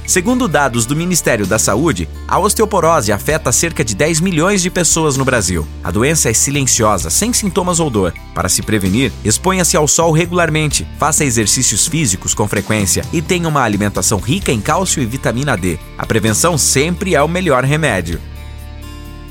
Segundo dados do Ministério da Saúde, a osteoporose afeta cerca de 10 milhões de pessoas no Brasil. A doença é silenciosa, sem sintomas ou dor. Para se prevenir, exponha-se ao sol regularmente, faça exercícios físicos com frequência e tenha uma alimentação rica em cálcio e vitamina D. A prevenção sempre é o melhor remédio.